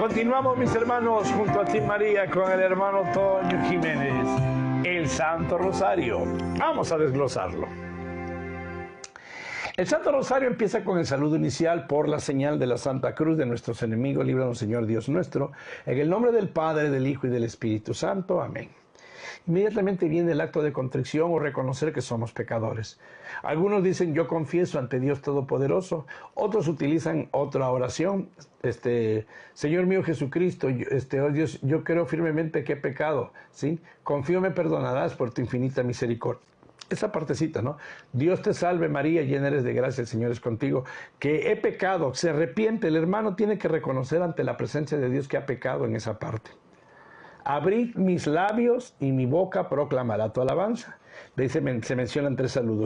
Continuamos, mis hermanos, junto a ti, María, con el hermano Toño Jiménez, el Santo Rosario. Vamos a desglosarlo. El Santo Rosario empieza con el saludo inicial: por la señal de la Santa Cruz de nuestros enemigos, líbranos, Señor Dios nuestro, en el nombre del Padre, del Hijo y del Espíritu Santo. Amén. Inmediatamente viene el acto de contrición o reconocer que somos pecadores. Algunos dicen: yo confieso ante Dios Todopoderoso. Otros utilizan otra oración: Señor mío Jesucristo, oh Dios, yo creo firmemente que he pecado, ¿sí? Confío me perdonarás por tu infinita misericordia. Esa partecita, ¿no? Dios te salve María, llena eres de gracia, el Señor es contigo, que he pecado. Se arrepiente, el hermano tiene que reconocer ante la presencia de Dios que ha pecado en esa parte. Abrid mis labios y mi boca proclamará tu alabanza. De ahí se mencionan 3 saludos.